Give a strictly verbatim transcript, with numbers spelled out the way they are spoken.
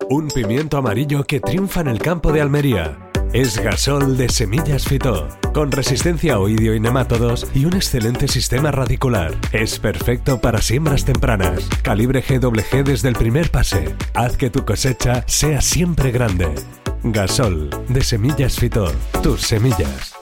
Un pimiento amarillo que triunfa en el campo de Almería. Es Gasol de Semillas Fitó, con resistencia a oidio y nemátodos y un excelente sistema radicular. Es perfecto para siembras tempranas. Calibre G W G desde el primer pase. Haz que tu cosecha sea siempre grande. Gasol de Semillas Fitó. Tus semillas.